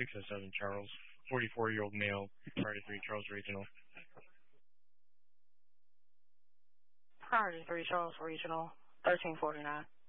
607 Charles, 44-year-old male, priority 3 Charles Regional. Priority 3 Charles Regional, 1349.